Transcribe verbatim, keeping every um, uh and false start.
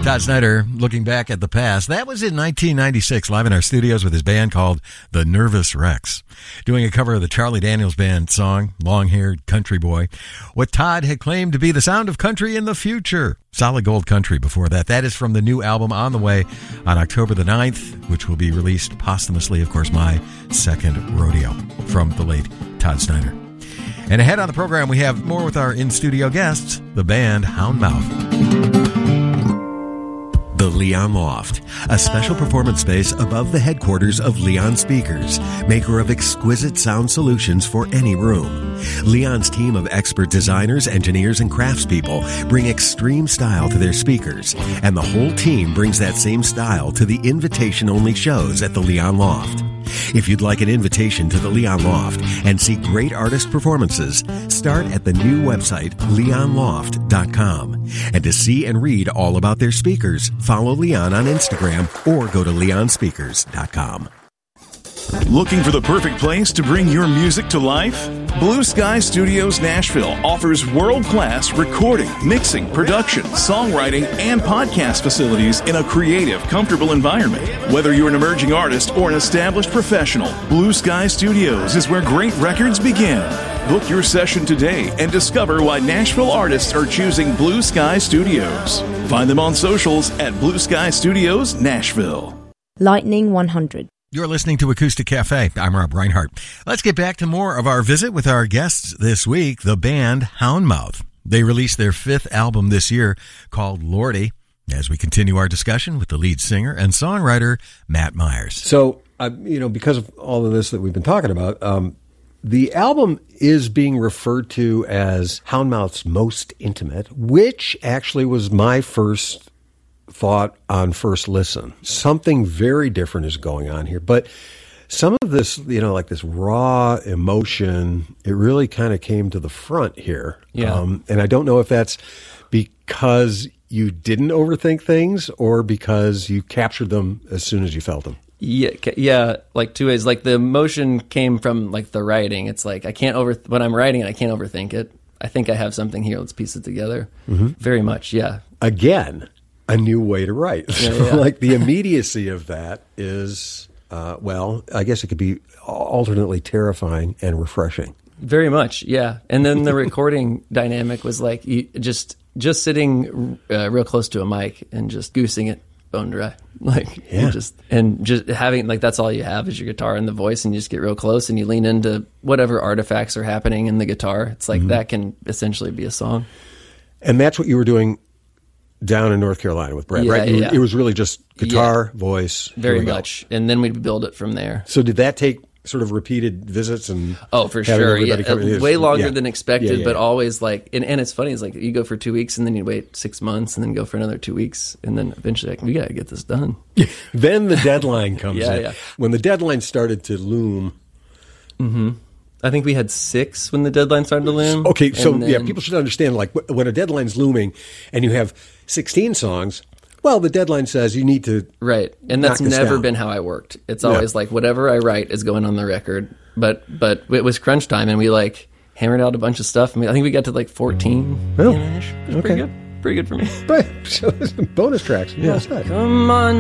Todd Snyder looking back at the past. That was in nineteen ninety-six, live in our studios with his band called The Nervous Wrecks, doing a cover of the Charlie Daniels Band song, Long-Haired Country Boy, what Todd had claimed to be the sound of country in the future. Solid Gold Country before that. That is from the new album On the Way on October the ninth, which will be released posthumously, of course, My Second Rodeo, from the late Todd Snyder. And ahead on the program, we have more with our in-studio guests, the band Houndmouth. The Leon Loft, a special performance space above the headquarters of Leon Speakers, maker of exquisite sound solutions for any room. Leon's team of expert designers, engineers, and craftspeople bring extreme style to their speakers, and the whole team brings that same style to the invitation-only shows at the Leon Loft. If you'd like an invitation to the Leon Loft and see great artist performances, start at the new website, leon loft dot com. And to see and read all about their speakers, follow Leon on Instagram or go to leon speakers dot com. Looking for the perfect place to bring your music to life? Blue Sky Studios Nashville offers world-class recording, mixing, production, songwriting, and podcast facilities in a creative, comfortable environment. Whether you're an emerging artist or an established professional, Blue Sky Studios is where great records begin. Book your session today and discover why Nashville artists are choosing Blue Sky Studios. Find them on socials at Blue Sky Studios Nashville. Lightning one hundred. You're listening to Acoustic Cafe. I'm Rob Reinhardt. Let's get back to more of our visit with our guests this week, the band Houndmouth. They released their fifth album this year called Lordy, as we continue our discussion with the lead singer and songwriter, Matt Myers. So, uh, you know, because of all of this that we've been talking about, um, the album is being referred to as Houndmouth's most intimate, which actually was my first thought on first listen. Something very different is going on here. But some of this, you know, like this raw emotion, it really kind of came to the front here. Yeah. Um, and I don't know if that's because you didn't overthink things or because you captured them as soon as you felt them. Yeah, yeah, like two ways. Like the emotion came from like the writing. It's like I can't over when I'm writing it, I can't overthink it. I think I have something here. Let's piece it together. Mm-hmm. Very much, yeah. Again, a new way to write. Yeah, so yeah. Like the immediacy of that is, uh, well, I guess it could be alternately terrifying and refreshing. Very much, yeah. And then the recording dynamic was like you just just sitting uh, real close to a mic and just goosing it bone dry, like yeah. just and just having like that's all you have is your guitar and the voice, and you just get real close and you lean into whatever artifacts are happening in the guitar. It's like mm-hmm. that can essentially be a song. And that's what you were doing down in North Carolina with Brad, yeah, right? You, yeah. It was really just guitar, yeah. voice. Very much. And then we'd build it from there. So did that take sort of repeated visits and oh for sure yeah come, way longer yeah. than expected yeah, yeah, but yeah. always like and, and it's funny, it's like you go for two weeks and then you wait six months and then go for another two weeks and then eventually like we gotta get this done. Then the deadline comes yeah, in. Yeah. When the deadline started to loom. Mm-hmm. I think we had six when the deadline started to loom. Okay, so then, yeah, people should understand, like, when a deadline's looming and you have sixteen songs, well, the deadline says you need to right, and that's never down. been how I worked. It's always yeah. like whatever I write is going on the record. But but it was crunch time, and we like hammered out a bunch of stuff. I mean, I think we got to like fourteen. Oh, ish. It was okay. pretty good. Pretty good for me. Right, so bonus tracks. Yeah. Come on.